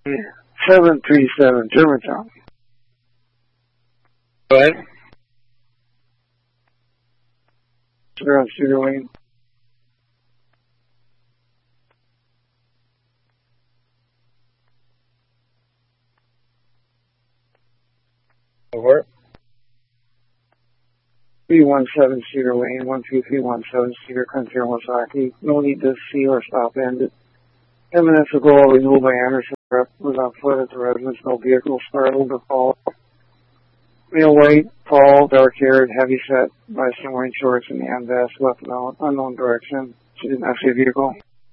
737 Germantown. Go ahead. We're on Cedar Lane. Over. 317 Cedar Lane, 12317 Cedar Country, Wasaki. No need to see or stop end it. 10 minutes ago, a renewal by Anderson Rep was on foot at the residence. No vehicle startled or fall. Male white, tall, dark-haired, heavy-set, by some wearing shorts and hand vest, left in an unknown direction. She did not see a vehicle.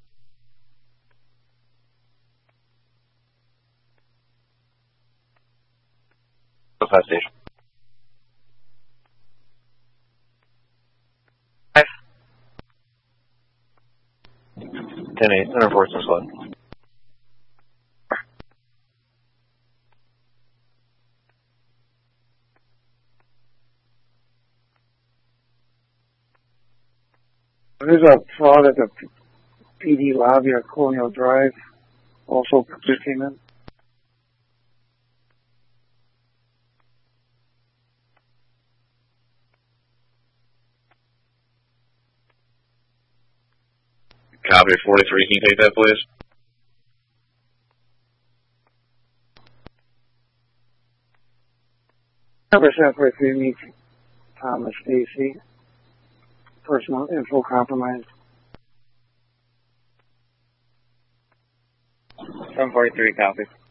Fast station. 10-8, center force and squad. There's a fraud at the PD lobby at Colonial Drive. Also, just came in. Copy 43, can you take that, please? Number 743 meets Thomas Stacy. Personal info compromised. 743, copy.